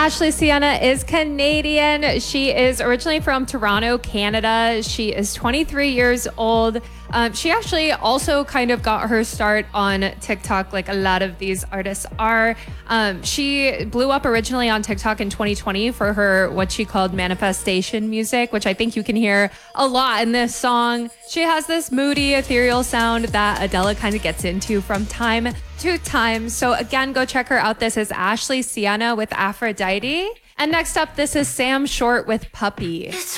Ashley Sienna is Canadian. She is originally from Toronto, Canada. She is 23 years old. She actually also kind of got her start on TikTok like a lot of these artists are. She blew up originally on TikTok in 2020 for her what she called manifestation music, which I think you can hear a lot in this song. She has this moody, ethereal sound that Adele kind of gets into from time to time. So again, go check her out. This is Ashley Sienna with Aphrodite. And next up, this is Sam Short with Puppy.